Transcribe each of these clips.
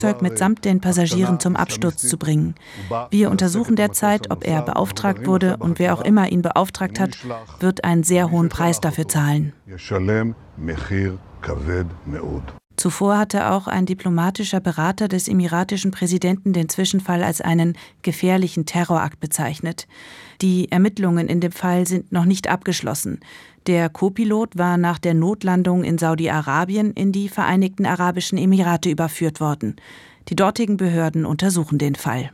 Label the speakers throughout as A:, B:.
A: Flugzeug mitsamt den Passagieren zum Absturz zu bringen. Wir untersuchen derzeit, ob er beauftragt wurde, und wer auch immer ihn beauftragt hat, wird einen sehr hohen Preis dafür zahlen. Zuvor hatte auch ein diplomatischer Berater des emiratischen Präsidenten den Zwischenfall als einen gefährlichen Terrorakt bezeichnet. Die Ermittlungen in dem Fall sind noch nicht abgeschlossen. Der Co-Pilot war nach der Notlandung in Saudi-Arabien in die Vereinigten Arabischen Emirate überführt worden. Die dortigen Behörden untersuchen den Fall.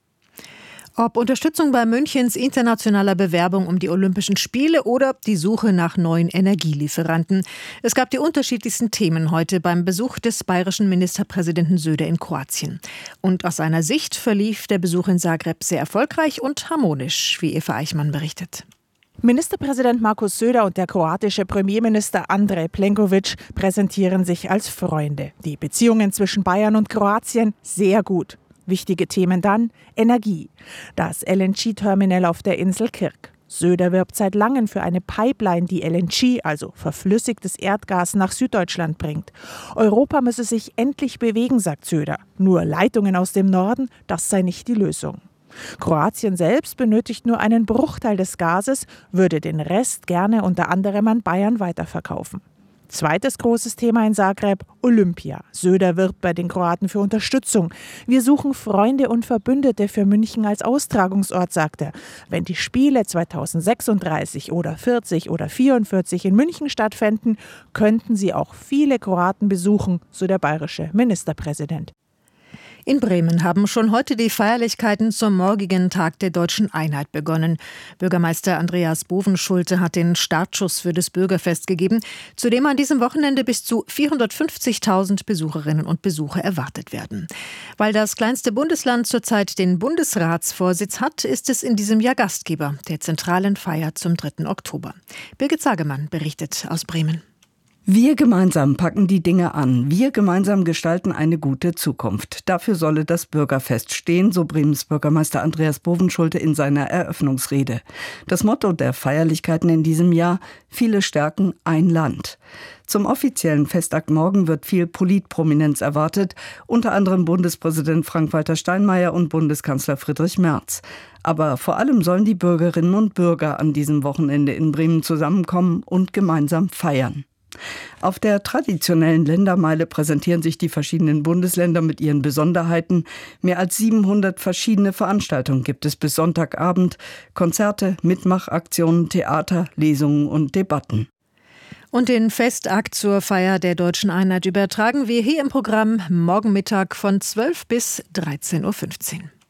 B: Ob Unterstützung bei Münchens internationaler Bewerbung um die Olympischen Spiele oder die Suche nach neuen Energielieferanten. Es gab die unterschiedlichsten Themen heute beim Besuch des bayerischen Ministerpräsidenten Söder in Kroatien. Und aus seiner Sicht verlief der Besuch in Zagreb sehr erfolgreich und harmonisch, wie Eva Eichmann berichtet.
C: Ministerpräsident Markus Söder und der kroatische Premierminister Andrej Plenković präsentieren sich als Freunde. Die Beziehungen zwischen Bayern und Kroatien sehr gut. Wichtige Themen dann: Energie. Das LNG-Terminal auf der Insel Kirk. Söder wirbt seit langem für eine Pipeline, die LNG, also verflüssigtes Erdgas, nach Süddeutschland bringt. Europa müsse sich endlich bewegen, sagt Söder. Nur Leitungen aus dem Norden, das sei nicht die Lösung. Kroatien selbst benötigt nur einen Bruchteil des Gases, würde den Rest gerne unter anderem an Bayern weiterverkaufen. Zweites großes Thema in Zagreb: Olympia. Söder wirbt bei den Kroaten für Unterstützung. Wir suchen Freunde und Verbündete für München als Austragungsort, sagt er. Wenn die Spiele 2036 oder 40 oder 44 in München stattfänden, könnten sie auch viele Kroaten besuchen, so der bayerische Ministerpräsident.
B: In Bremen haben schon heute die Feierlichkeiten zum morgigen Tag der Deutschen Einheit begonnen. Bürgermeister Andreas Bovenschulte hat den Startschuss für das Bürgerfest gegeben, zu dem an diesem Wochenende bis zu 450.000 Besucherinnen und Besucher erwartet werden. Weil das kleinste Bundesland zurzeit den Bundesratsvorsitz hat, ist es in diesem Jahr Gastgeber der zentralen Feier zum 3. Oktober. Birgit Zagemann berichtet aus Bremen.
D: Wir gemeinsam packen die Dinge an. Wir gemeinsam gestalten eine gute Zukunft. Dafür solle das Bürgerfest stehen, so Bremens Bürgermeister Andreas Bovenschulte in seiner Eröffnungsrede. Das Motto der Feierlichkeiten in diesem Jahr: viele stärken, ein Land. Zum offiziellen Festakt morgen wird viel Politprominenz erwartet, unter anderem Bundespräsident Frank-Walter Steinmeier und Bundeskanzler Friedrich Merz. Aber vor allem sollen die Bürgerinnen und Bürger an diesem Wochenende in Bremen zusammenkommen und gemeinsam feiern. Auf der traditionellen Ländermeile präsentieren sich die verschiedenen Bundesländer mit ihren Besonderheiten. Mehr als 700 verschiedene Veranstaltungen gibt es bis Sonntagabend. Konzerte, Mitmachaktionen, Theater, Lesungen und Debatten.
B: Und den Festakt zur Feier der Deutschen Einheit übertragen wir hier im Programm morgen Mittag von 12 bis 13.15 Uhr.